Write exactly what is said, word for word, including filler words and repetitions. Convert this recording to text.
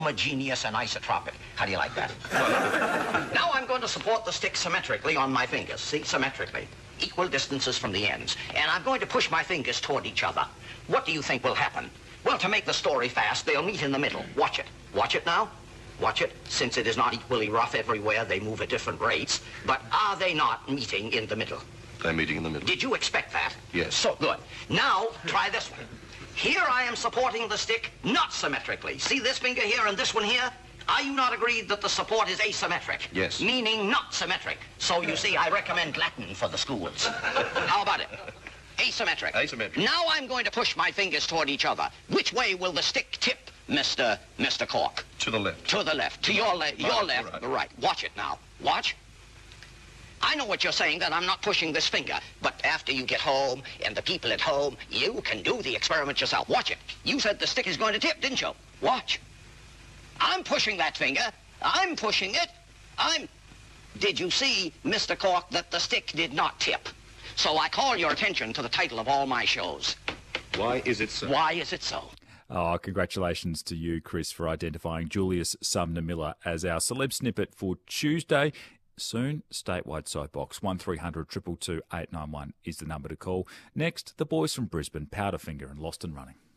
homogeneous and isotropic. How do you like that? Now I'm going to support the stick symmetrically on my fingers. See, symmetrically. Equal distances from the ends. And I'm going to push my fingers toward each other. What do you think will happen? Well, to make the story fast, they'll meet in the middle. Watch it. Watch it now. Watch it. Since it is not equally rough everywhere, they move at different rates. But are they not meeting in the middle? They're meeting in the middle. Did you expect that? Yes. So good. Now, try this one. Here I am supporting the stick not symmetrically. See this finger here and this one here? Are you not agreed that the support is asymmetric? Yes. Meaning not symmetric. So you see, I recommend Latin for the schools. How about it? Asymmetric. Asymmetric. Now I'm going to push my fingers toward each other. Which way will the stick tip, Mister Mister Cork? To the left. To the left. To your left. Your Right, left. right. The right. Watch it now. Watch. I know what you're saying, that I'm not pushing this finger. But after you get home, and the people at home, you can do the experiment yourself. Watch it. You said the stick is going to tip, didn't you? Watch. I'm pushing that finger. I'm pushing it. I'm... Did you see, Mister Cork, that the stick did not tip? So I call your attention to the title of all my shows. Why is it so? Why is it so? Oh, congratulations to you, Chris, for identifying Julius Sumner Miller as our celeb snippet for Tuesday. Soon, statewide soapbox. one three hundred two two two eight nine one is the number to call. Next, the boys from Brisbane, Powderfinger and Lost and Running.